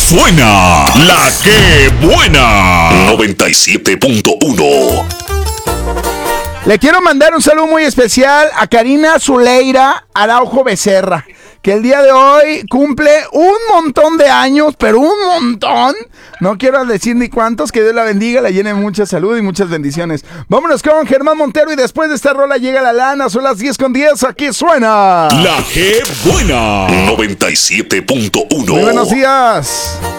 suena la que buena 97.1. Le quiero mandar un saludo muy especial a Karina Zuleira Araujo Becerra, que el día de hoy cumple un montón de años, pero un montón. No quiero decir ni cuántos, que Dios la bendiga, la llene de mucha salud y muchas bendiciones. Vámonos con Germán Montero y después de esta rola llega la lana, son las 10:10, aquí suena La que buena 97.1. Muy buenos días.